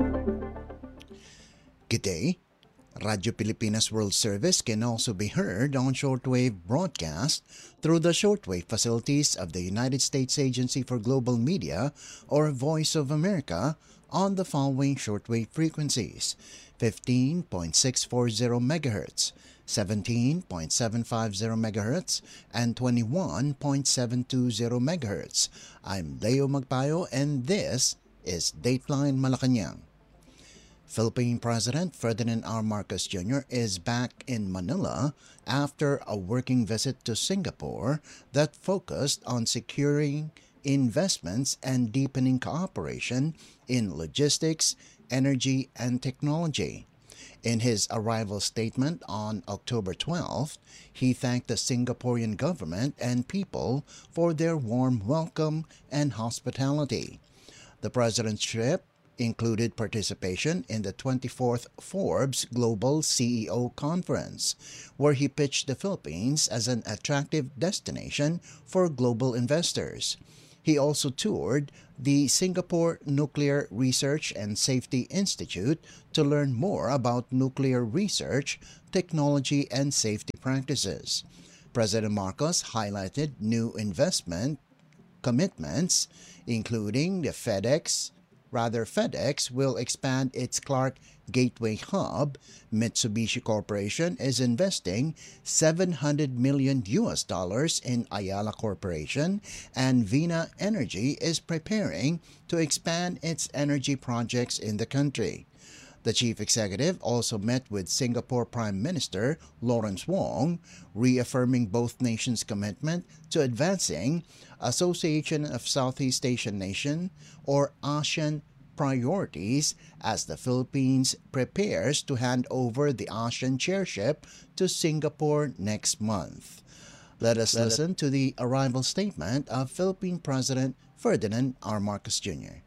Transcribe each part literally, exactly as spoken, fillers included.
Good day. Radio Pilipinas World Service can also be heard on shortwave broadcast through the shortwave facilities of the United States Agency for Global Media or Voice of America on the following shortwave frequencies: fifteen point six four zero megahertz, seventeen point seven five zero megahertz, and twenty-one point seven two zero megahertz. I'm Leo Magpayo and this is Dateline Malacanang. Philippine President Ferdinand R. Marcos Junior is back in Manila after a working visit to Singapore that focused on securing investments and deepening cooperation in logistics, energy, and technology. In his arrival statement on October twelfth, he thanked the Singaporean government and people for their warm welcome and hospitality. The president's trip included participation in the twenty-fourth Forbes Global C E O Conference, where he pitched the Philippines as an attractive destination for global investors. He also toured the Singapore Nuclear Research and Safety Institute to learn more about nuclear research, technology, and safety practices. President Marcos highlighted new investment commitments, including the FedEx Rather, FedEx will expand its Clark Gateway hub. Mitsubishi Corporation is investing seven hundred million U S dollars in Ayala Corporation, and Vina Energy is preparing to expand its energy projects in the country. The chief executive also met with Singapore Prime Minister Lawrence Wong, reaffirming both nations' commitment to advancing Association of Southeast Asian Nations or ASEAN priorities as the Philippines prepares to hand over the ASEAN chairship to Singapore next month. Let us Let listen it. to the arrival statement of Philippine President Ferdinand R. Marcos Junior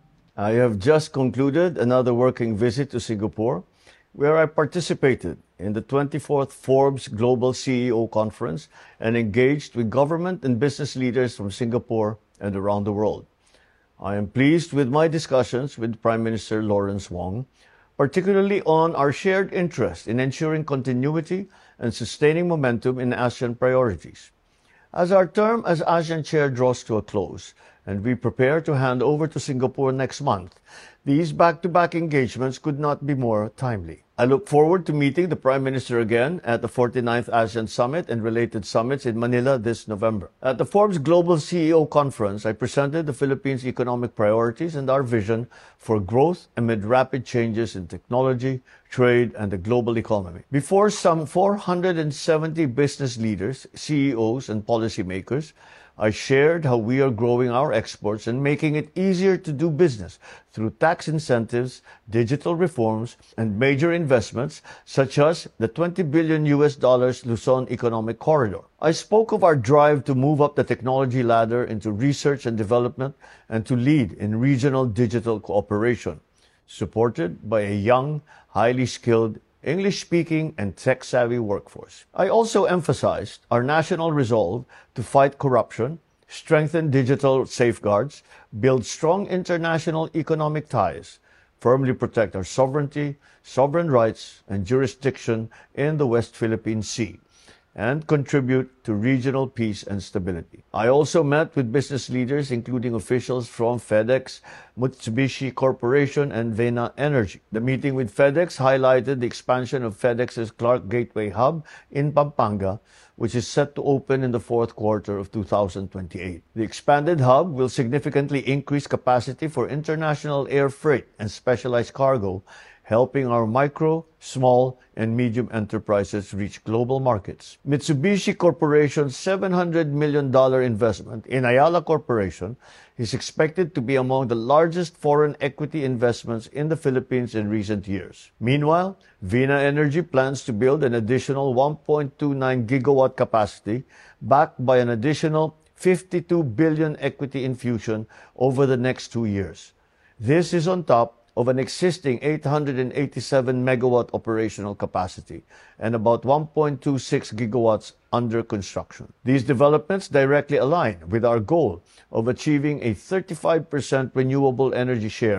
I have just concluded another working visit to Singapore, where I participated in the twenty-fourth Forbes Global C E O Conference and engaged with government and business leaders from Singapore and around the world. I am pleased with my discussions with Prime Minister Lawrence Wong, particularly on our shared interest in ensuring continuity and sustaining momentum in ASEAN priorities. As our term as ASEAN Chair draws to a close, and we prepare to hand over to Singapore next month, these back-to-back engagements could not be more timely. I look forward to meeting the Prime Minister again at the forty-ninth ASEAN Summit and related summits in Manila this November. At the Forbes Global C E O Conference, I presented the Philippines' economic priorities and our vision for growth amid rapid changes in technology, trade, and the global economy. Before some four hundred seventy business leaders, C E Os, and policymakers, I shared how we are growing our exports and making it easier to do business through tax incentives, digital reforms, and major investments such as the twenty billion U S dollars Luzon Economic Corridor. I spoke of our drive to move up the technology ladder into research and development and to lead in regional digital cooperation, supported by a young, highly skilled, English-speaking, and tech-savvy workforce. I also emphasized our national resolve to fight corruption, strengthen digital safeguards, build strong international economic ties, firmly protect our sovereignty, sovereign rights, and jurisdiction in the West Philippine Sea, and contribute to regional peace and stability. I also met with business leaders, including officials from FedEx, Mitsubishi Corporation, and Vina Energy. The meeting with FedEx highlighted the expansion of FedEx's Clark Gateway hub in Pampanga, which is set to open in the fourth quarter of two thousand twenty-eight. The expanded hub will significantly increase capacity for international air freight and specialized cargo, helping our micro, small, and medium enterprises reach global markets. Mitsubishi Corporation's seven hundred million dollars investment in Ayala Corporation is expected to be among the largest foreign equity investments in the Philippines in recent years. Meanwhile, Vina Energy plans to build an additional one point two nine gigawatt capacity, backed by an additional fifty-two billion dollars equity infusion over the next two years. This is on top of an existing eight hundred eighty-seven megawatt operational capacity and about one point two six gigawatts under construction. These developments directly align with our goal of achieving a thirty-five percent renewable energy share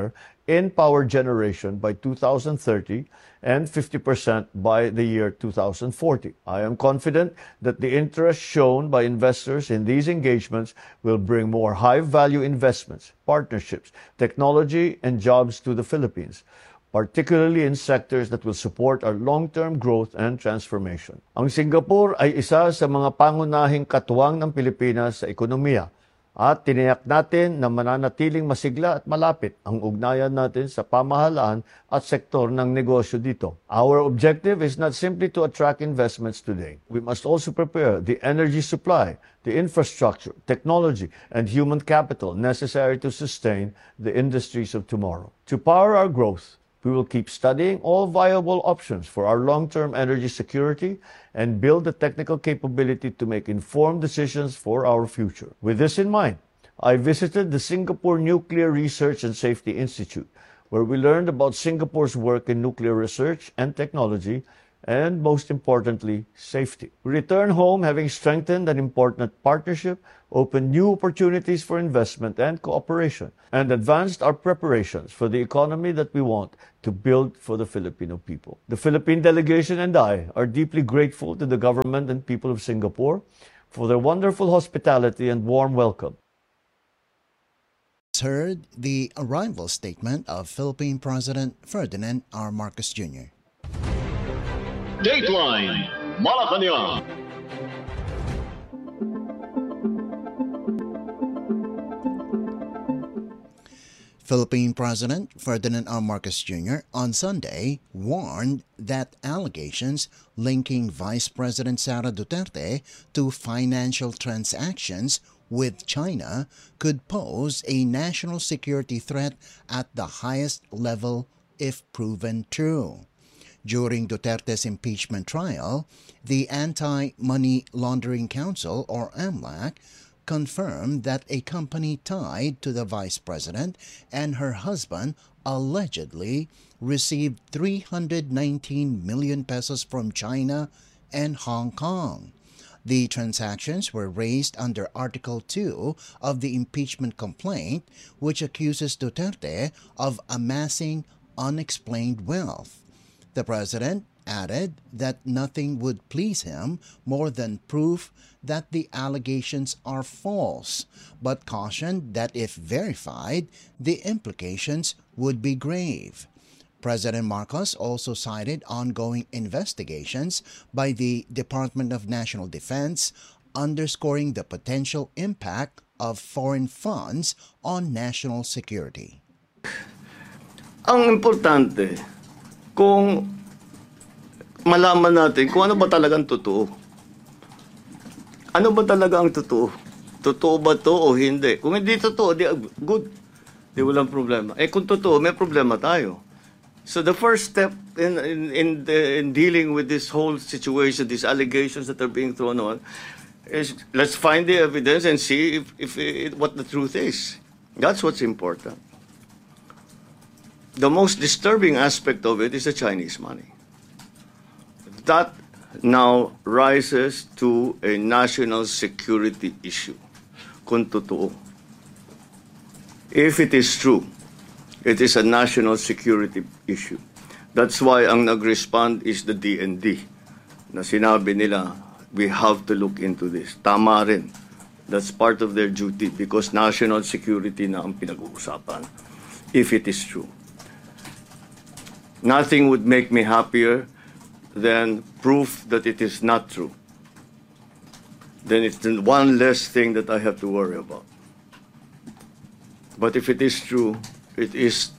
in power generation by two thousand thirty and fifty percent by the year two thousand forty. I am confident that the interest shown by investors in these engagements will bring more high-value investments, partnerships, technology, and jobs to the Philippines, particularly in sectors that will support our long-term growth and transformation. Ang Singapore ay isa sa mga pangunahing katuwang ng Pilipinas sa ekonomiya at tiniyak natin na mananatiling masigla at malapit ang ugnayan natin sa pamahalaan at sektor ng negosyo dito. Our objective is not simply to attract investments today. We must also prepare the energy supply, the infrastructure, technology, and human capital necessary to sustain the industries of tomorrow. To power our growth, we will keep studying all viable options for our long-term energy security and build the technical capability to make informed decisions for our future. With this in mind, I visited the Singapore Nuclear Research and Safety Institute, where we learned about Singapore's work in nuclear research and technology, and most importantly, safety. We return home having strengthened an important partnership, opened new opportunities for investment and cooperation, and advanced our preparations for the economy that we want to build for the Filipino people. The Philippine delegation and I are deeply grateful to the government and people of Singapore for their wonderful hospitality and warm welcome. Heard the arrival statement of Philippine President Ferdinand R. Marcos Junior Dateline Malacanang. Philippine President Ferdinand R. Marcos Junior on Sunday warned that allegations linking Vice President Sara Duterte to financial transactions with China could pose a national security threat at the highest level if proven true. During Duterte's impeachment trial, the Anti-Money Laundering Council, or AMLAC, confirmed that a company tied to the vice president and her husband allegedly received three hundred nineteen million pesos from China and Hong Kong. The transactions were raised under Article two of the impeachment complaint, which accuses Duterte of amassing unexplained wealth. The president added that nothing would please him more than proof that the allegations are false, but cautioned that if verified, the implications would be grave. President Marcos also cited ongoing investigations by the Department of National Defense, underscoring the potential impact of foreign funds on national security. Ang importante, kung malaman natin kung ano ba talagang totoo. Ano ba talaga ang totoo? Totoo ba to o hindi? Kung hindi totoo, di, good. Di walang problema. Eh kung totoo, may problema tayo. So the first step in in in, the, in dealing with this whole situation, these allegations that are being thrown on, is let's find the evidence and see if, if it, what the truth is. That's what's important. The most disturbing aspect of it is the Chinese money. That now rises to a national security issue, kung totoo. If it is true, it is a national security issue. That's why ang nag-respond is the D N D, na sinabi nila, we have to look into this. Tama rin. That's part of their duty because national security na ang pinag-uusapan, if it is true. Nothing would make me happier than proof that it is not true. Then it's the one less thing that I have to worry about. But if it is true, it is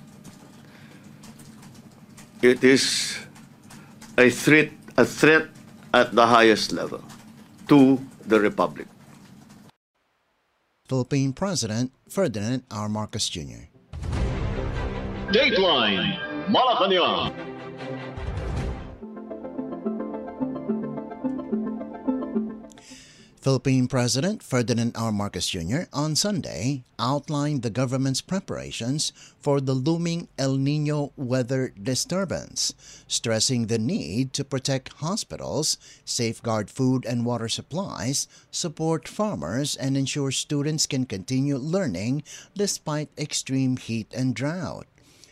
it is a threat a threat at the highest level to the Republic. Philippine President Ferdinand R. Marcos Junior Dateline Malacanang. Philippine President Ferdinand R. Marcos Junior on Sunday outlined the government's preparations for the looming El Nino weather disturbance, stressing the need to protect hospitals, safeguard food and water supplies, support farmers, and ensure students can continue learning despite extreme heat and drought.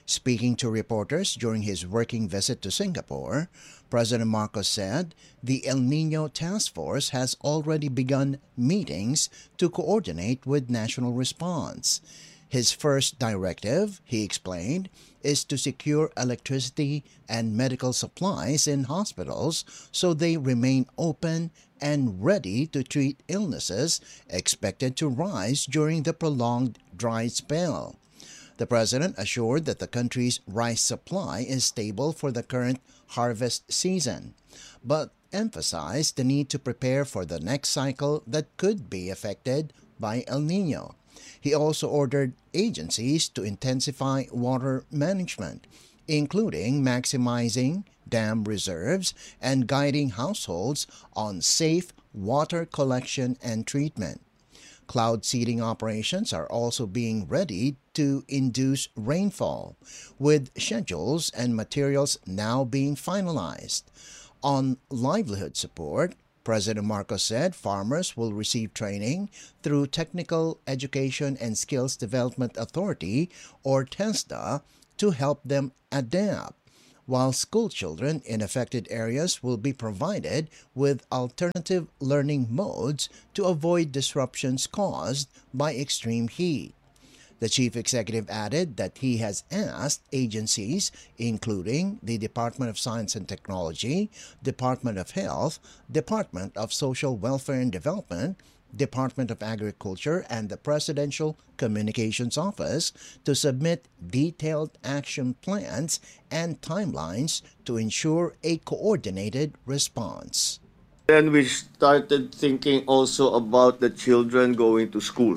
Speaking to reporters during his working visit to Singapore, President Marcos said the El Nino Task Force has already begun meetings to coordinate with national response. His first directive, he explained, is to secure electricity and medical supplies in hospitals so they remain open and ready to treat illnesses expected to rise during the prolonged dry spell. The president assured that the country's rice supply is stable for the current harvest season, but emphasized the need to prepare for the next cycle that could be affected by El Nino. He also ordered agencies to intensify water management, including maximizing dam reserves and guiding households on safe water collection and treatment. Cloud seeding operations are also being readied to induce rainfall, with schedules and materials now being finalized. On livelihood support, President Marcos said farmers will receive training through Technical Education and Skills Development Authority, or TESDA, to help them adapt, while school children in affected areas will be provided with alternative learning modes to avoid disruptions caused by extreme heat. The chief executive added that he has asked agencies, including the Department of Science and Technology, Department of Health, Department of Social Welfare and Development, Department of Agriculture, and the Presidential Communications Office to submit detailed action plans and timelines to ensure a coordinated response. Then we started thinking also about the children going to school.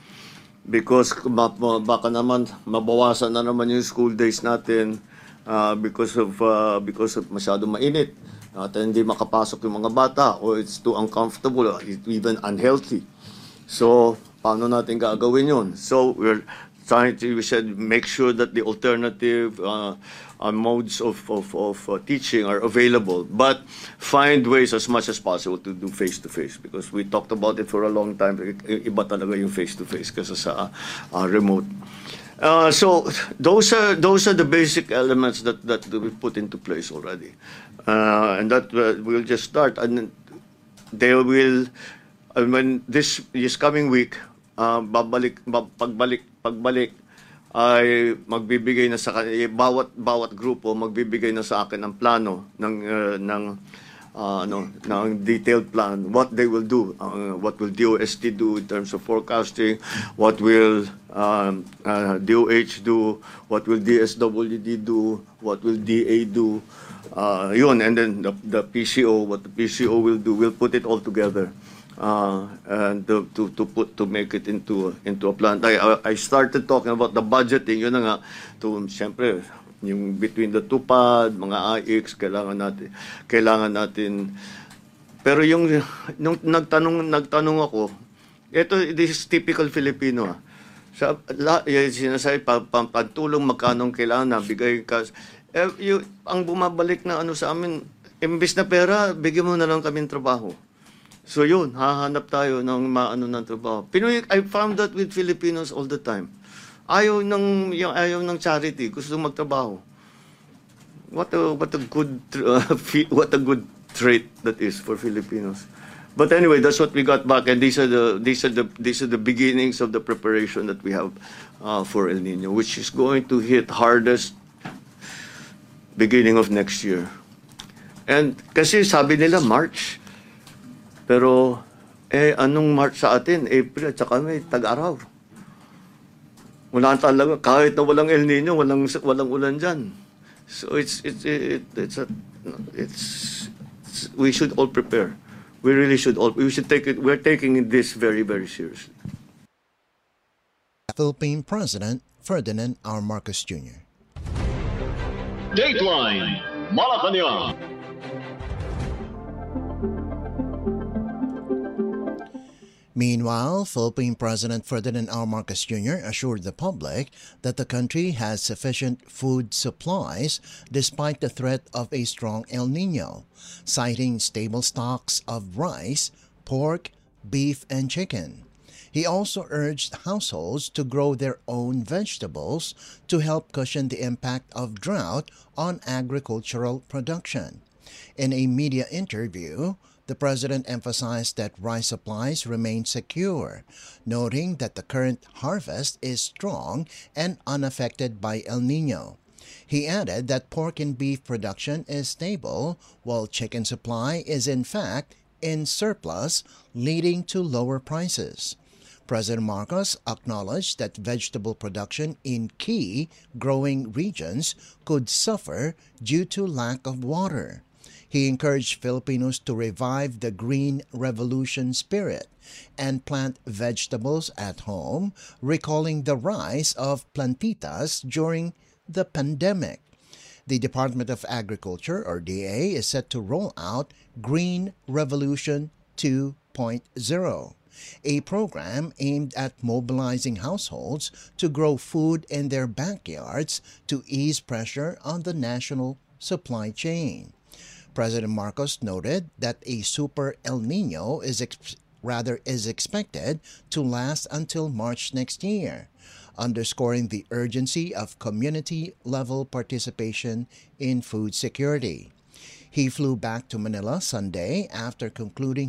Because baka naman mabawasan na naman yung school days natin uh, because of uh, because of masyado mainit at hindi makapasok yung mga bata, or it's too uncomfortable, or it's even unhealthy. So paano natin gagawin yun? So we're trying to, we said, make sure that the alternative uh, uh, modes of, of, of uh, teaching are available, but find ways as much as possible to do face-to-face, because we talked about it for a long time. I- Iba talaga yung face-to-face kasi sa uh, remote. Uh, so those are those are the basic elements that, that we put into place already, uh, and that uh, we'll just start, and they will. I mean, this this coming week, uh, babalik, bab, pagbalik, pagbalik, ay magbibigay na sa kanila, bawat bawat grupo magbibigay na sa akin ng plano ng uh, ng uh, ano ng detailed plan, what they will do, uh, what will D O S T do in terms of forecasting, what will um, uh, D O H do, what will D S W D do, what will D A do, uh, yun, and then the, the P C O, what the P C O will do, we'll put it all together. Uh, and to, to to put to make it into into a plan. I I started talking about the budgeting. Yun na nga, to siyempre yung between the two P A D, mga I X, kailangan natin kailangan natin. Pero yung nung nagtanong nagtanong ako, ito, this is typical Filipino. Ah. Sa la, yung sinasabi pa, pa, pagtulong magkano kailangan na bigay ka. Eh, yung, ang bumabalik na ano sa amin, imbis na pera, bigyan mo na lang kaming trabaho. So yun, hahanap tayo ng maano ng trabaho. Pinoy, I found that with Filipinos all the time. Ayaw ng yung ayaw ng charity, gusto magtrabaho. What a what a good uh, what a good trait that is for Filipinos. But anyway, that's what we got back, and these are the these are the these are the beginnings of the preparation that we have uh, for El Nino, which is going to hit hardest beginning of next year. And kasi sabi nila March. Pero, eh, anong March sa atin? April at saka may tag-araw. Wala talaga, kahit na walang El Nino, walang, walang ulan dyan. So, it's, it's, it, it's, a, it's, it's, we should all prepare. We really should all, we should take it, we're taking this very, very seriously. Philippine President Ferdinand R. Marcos Junior Dateline Malacanang. Meanwhile, Philippine President Ferdinand R. Marcos Junior assured the public that the country has sufficient food supplies despite the threat of a strong El Nino, citing stable stocks of rice, pork, beef, and chicken. He also urged households to grow their own vegetables to help cushion the impact of drought on agricultural production. In a media interview, the president emphasized that rice supplies remain secure, noting that the current harvest is strong and unaffected by El Nino. He added that pork and beef production is stable, while chicken supply is in fact in surplus, leading to lower prices. President Marcos acknowledged that vegetable production in key growing regions could suffer due to lack of water. He encouraged Filipinos to revive the Green Revolution spirit and plant vegetables at home, recalling the rise of plantitas during the pandemic. The Department of Agriculture, or D A, is set to roll out Green Revolution two point oh, a program aimed at mobilizing households to grow food in their backyards to ease pressure on the national supply chain. President Marcos noted that a super El Nino is ex- rather is expected to last until March next year, underscoring the urgency of community-level participation in food security. He flew back to Manila Sunday after concluding